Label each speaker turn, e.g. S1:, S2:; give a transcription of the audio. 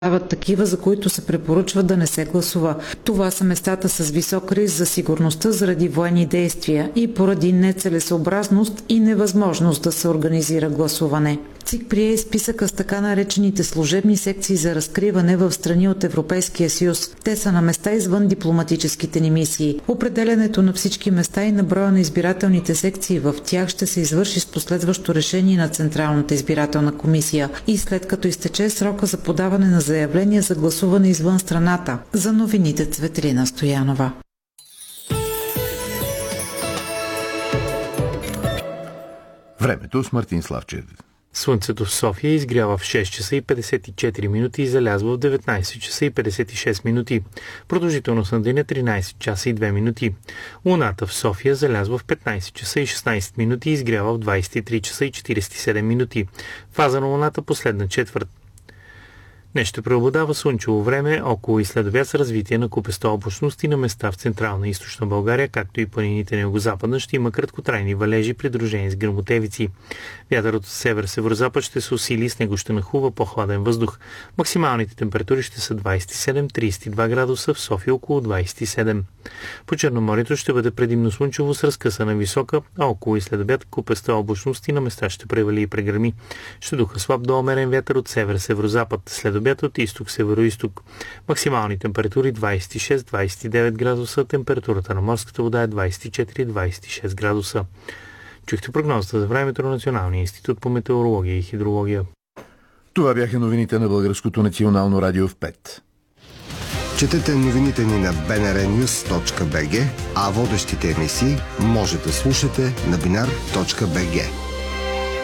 S1: такива, за които се препоръчва да не се гласува. Това са местата с висок риск за сигурността заради военни действия и поради нецелесъобразност и невъзможност да се организира гласуване. ЦИК прие списъка с така наречените служебни секции за разкриване в страни от Европейския съюз. Те са на места извън дипломатическите ни мисии. Определянето на всички места и на броя на избирателните секции в тях ще се извърши с последващо решение на Централната избирателна комисия и след като изтече срока за подаване на заявления за гласуване извън страната. За новините Цветелина Стоянова.
S2: Времето с Мартин Славчев.
S3: Слънцето в София изгрява в 6 часа и 54 минути и залязва в 19 часа и 56 минути. Продължителност на деня 13 часа и 2 минути. Луната в София залязва в 15 часа и 16 минути и изгрява в 23 часа и 47 минути. Фаза на Луната последна четвърт. Днес ще преобладава слънчево време, около и следобед с развитие на купеста облачност и на места в Централна и Източна България, както и планините на югозападна, ще има краткотрайни валежи, придружени с гръмотевици. Вятърът от север-северозапад ще се усили и с него ще нахлува по-хладен въздух. Максималните температури ще са 27-32 градуса, в София около 27. По Черноморието ще бъде предимно слънчево с разкъсана висока, а около и следобед купеста облачност и на места ще превали и прегръми. Ще духа слаб до умерен вятър от север-северозапад, следобед от изток-североизток. Максимални температури 26-29 градуса, температурата на морската вода е 24-26 градуса. Чухте прогнозата за времето на Националния институт по метеорология и хидрология.
S2: Това бяха новините на Българското национално радио в 5.
S4: Четете новините ни на bnrnews.bg, а водещите емисии може да слушате на binar.bg.